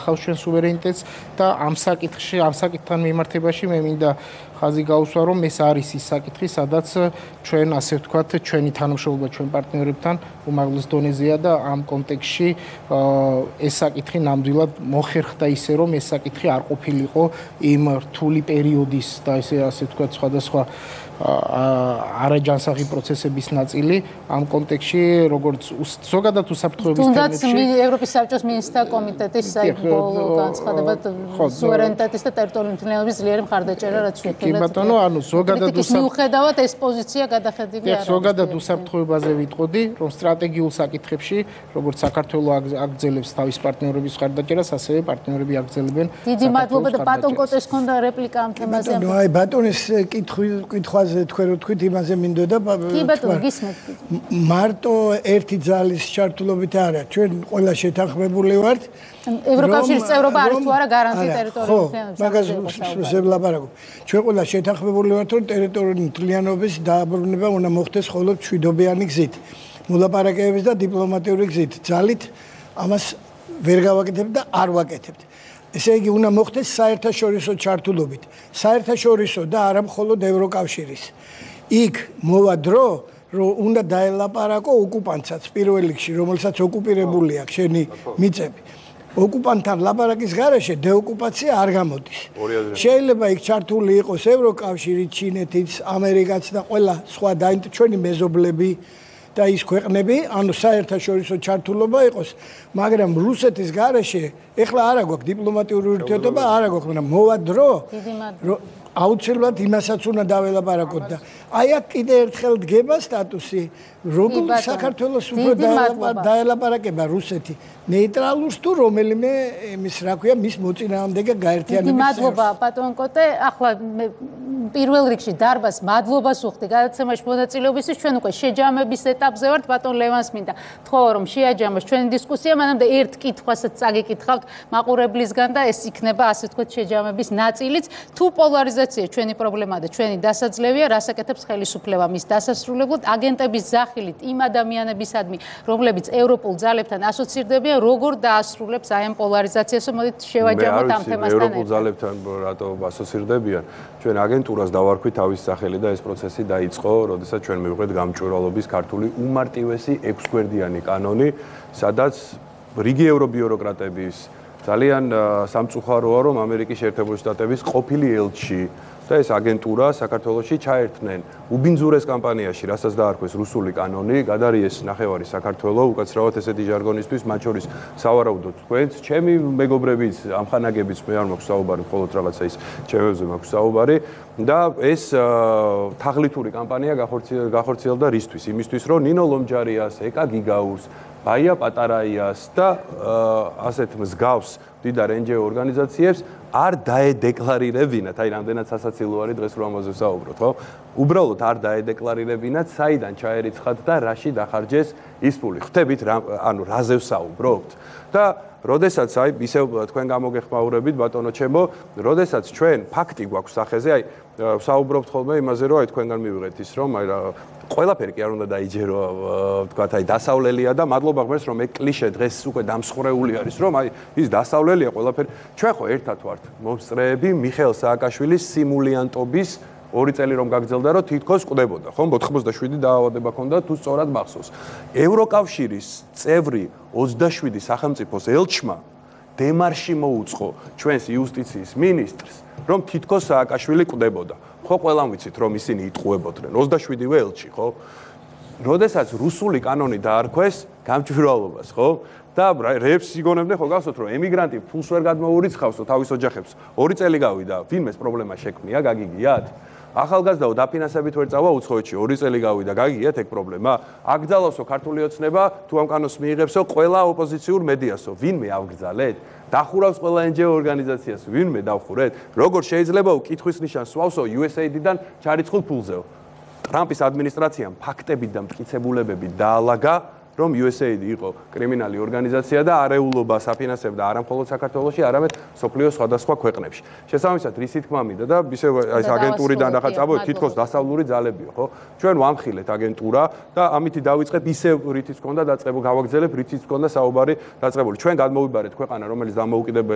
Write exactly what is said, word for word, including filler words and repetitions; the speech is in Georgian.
ახლავს ჩვენ სუვერენიტეტს და ამ საკითხში, ამ საკითხთან მიმართებაში მე მინდა ხაზი გაუსვა, რომ ეს არის ის საკითხი, სადაც ჩვენ ასე ვთქვათ, ჩვენი თანამშრომლობა ჩვენ პარტნიორებთან უმაღლეს დონეზეა და ამ კონტექსტში ეს საკითხი ნამდვილად მოხერხდა ისე, რომ ეს საკითხი არ ყოფილიყო იმ რთული პერიოდის და ესე ასე ვთქვათ, სხვადასხვა არაჯანსაღი პროცესების ნაწილი ამ კონტექსტში, როგორც ზოგადად უსაფრთხოების თუნდაც ევროპის საბჭოს მინისტრთა კომიტეტის საერთო განცხადებად სუვერენიტეტის და ტერიტორიული მთლიანობის ძლიერი მხარდაჭერა რაც შეხედათ. კი ბატონო, ანუ ზოგადად მიუხედავად ეს პოზიცია გადახედული არ არის. ზოგადად უსაფრთხოებაზე ვიტყოდი, რომ სტრატეგიულ საკითხებში, როგორც საქართველოს აგრძელებს თავის პარტნიორების მხარდაჭერას, ასევე პარტნიორები აგრძელებენ. დიდი მადლობა და ბატონ კოტეს ჰქონდა რეპლიკა ამ თემაზე. აი ბატონის კითხვა თქვენ რო თქვით იმაზე მინდოდა კი ბატონო გისმენთ მარტო ერთი ძალის ჩართულობით არა ჩვენ ყველა შეთანხმებული ვართ ევროკავშირის წევრობა არის თუ არა გარანტი ტერიტორიული მაგას ლაპარაკობ ჩვენ ყველა შეთანხმებული ვართ რომ ტერიტორიული მთლიანობის დააბრუნება უნდა მოხდეს მხოლოდ მშვიდობიანი გზით მოლაპარაკებების და დიპლომატიური გზით ძალით ამას ვერ გავაკეთებთ და არ ვაკეთებთ ესე იგი უნდა მოხდეს საერთაშორისო ჩართულობით. საერთაშორისო და არა მხოლოდ ევროკავშირის. იქ მოვა დრო, რომ უნდა დაელაპარაკო ოკუპანტსაც პირველ რიგში, რომელსაც ოკუპირებული აქვს შენი მიწები. ოკუპანტთან ლაპარაკის გარეშე დეოკუპაცია არ გამოდის. შეიძლება იქ ჩართული იყოს ევროკავშირი, ჩინეთიც, ამერიკაც და ყველა სხვა ჩვენი მეზობლები და ის ქვეყნები, ანუ საერთაშორისო ჩართულობა იყოს, მაგრამ რუსეთის გარეშე ეხლა არა გვაქვს დიპლომატიური ურთიერთობა, არა გვაქვს, მაგრამ მოვა დრო, რომ აუცილებლად იმასაც უნდა დაველაპარაკოთ და აი აქ კიდე ერთხელ დგება სტატუსი, როგორ საქართველოს უფრო დაელაპარაკება რუსეთი ნეიტრალურს თუ რომელიმე იმის რა ქვია, მის მოწინააღმდეგე გაერთიანების. დიდი მადლობა ბატონ კოტე, ახლა პირველ რიგში დარბას მადლობას ვუხდი გადაცემაში მონაწილეობისთვის, ჩვენ უკვე შეჯამების ეტაპზე ვართ, ბატონ ლევანს მინდა თხოვა რომ შეაჯამოს ჩვენი დისკუსია, მანამდე ერთ კითხვასაც წაგიკითხავთ მაყურებლისგან და ეს იქნება ასე ვთქვათ შეჯამების ნაწილიც. თუ პოლარიზაცია ჩვენი პრობლემაა და ჩვენი დასაძლევია, რას აკეთებს ხელისუფლება მის დასასრულებლად აგენტების ზახილით იმ ადამიანებისადმი, რომლებიც ევროპულ ძალებთან ასოცირდებიან, როგორ დაასრულებს აი ამ პოლარიზაციას, მოდით შევაჯამოთ ამ თემასთან. ევროპულ ძალებთან რატო ასოცირდებიან? ჩვენ აგენტურას დავარქვით თავის სახელი და ეს პროცესი დაიწყო, როდესაც ჩვენ მივიღეთ გამჭვირვალობის ქართული უმარტივესი ექვსგვერდიანი კანონი, სადაც რიგი ევრობიუროკრატების ძალიან სამწუხაროა, რომ ამერიკის შეერთებული შტატების ყოფილი ელჩი და ეს აგენტურა საქართველოში ჩაერთნენ უბინძურეს კამპანიაში, რასაც დაარქვეს რუსული კანონი, გადარიეს ნახევარი საქართველო, უკაცრავად ესეთი ჟარგონისთვის, მათ შორის სავარაუდოდ თქვენც, ჩემი მეგობრებიც, ამხანაგებიც მე არ მაქვს საუბარი, მხოლოდ რაღაცა ის ჩემებზე მაქვს საუბარი და ეს თაღლითური კამპანია გახორციელდა რისთვის? იმისთვის, რომ ნინო ლომჯარიას, ეკა გიგაურს, ბაია პატარაიას და ასეთ მსგავს მდიდარ ენჯიო ორგანიზაციებს არ დაედეკლარირებინათ, აი რამდენად სასაცილო არის დღეს რომ ამაზე ვსაუბროთ, ხო? უბრალოდ არ დაედეკლარირებინათ, საიდან ჩაერიცხათ და რაში დახარჯეს ის ფული. ხვდებით, ანუ რაზე ვსაუბრობთ? და როდესაც აი ისევ თქვენ გამოგეხმაურებით ბატონო ჩემო, როდესაც ჩვენ ფაქტი გვაქვს სახეზე, აი ვსაუბრობთ ხოლმე იმაზე, რომ აი თქვენგან მივიღეთ ის რომ აი ყველაფერი კი არ უნდა დაიჯერო, ვთქვათ, აი დასავლელია და მადლობა ღმერთს, რომ ეგ კლიშე დღეს უკვე დამსხვრეული არის, რომ აი ის დასავლელია ყველაფერი. ჩვენ ხო ერთად ვართ მომსწრეები მიხეილ სააკაშვილის სიმულიანტობის ორი წელი რომ გაგრძელდა, რომ თითქოს ყდებოდა, ხო? ოთხმოცდაშვიდი დაავადება ჰქონდა, თუ სწორად მახსოვს. ევროკავშირის წევრი ოცდაშვიდი სახელმწიფოს ელჩმა დემარში მოუწყო ჩვენს იუსტიციის მინისტრს, რომ თითქოს სააკაშვილი ყდებოდა. ხო, ყველამ ვიცით, რომ ისინი იტყუებოდნენ. ოცდაშვიდივე ელჩი, ხო? როდესაც რუსული კანონი დაარქვეს გამჭვირვალობას, ხო? და რეებს იგონებდნენ, ხო გახსოვთ, რომ ემიგრანტი ფულს ვერ გადმოურიცხავსო თავის ოჯახებს. ორი წელი გავიდა, ვინმეს პრობლემა შექმნია, გაგიგიათ? ახალგაზრდაო დაფინანსებით ვერ წავა უცხოეთში, ორი წელი გავიდა, გაგიგიათ ეგ პრობლემა? აკრძალავსო ქართული ოცნება, თუ ამ კანონს მიიღებსო ყველა ოპოზიციურ მედიასო, ვინმე ავგრძალეთ? დახურავს ყველა ენჯიო ორგანიზაციას, ვინმე დავხურეთ? როგორ შეიძლება უკითხვის ნიშანს სვავსო იუ ეს ეი დი-დან ჩარიცხულ ფულზეო? ტრამპის ადმინისტრაციამ ფაქტებით და მტკიცებულებებით დაალაგა, რომ იუ ეს ეი დი იყო კრიმინალი ორგანიზაცია და არეულობას აფინანსებდა არა მხოლოდ საქართველოში, არამედ მსოფლიოს სხვადასხვა ქვეყნებში. შესაბამისად, რისი თქმა მინდა და ისე ეს აგენტურიდან ახლა წავედით, თითქოს დასავლური ძალებიო, ხო? ჩვენ ვამხილეთ აგენტურა და ამითი დავიწყეთ ისე რითიც ჰქონდა დაწყებული, გავაგრძელებ რითიც ჰქონდა საუბარი დაწყებული. ჩვენ გადმოვიბარეთ ქვეყანა, რომელიც დამოუკიდებელ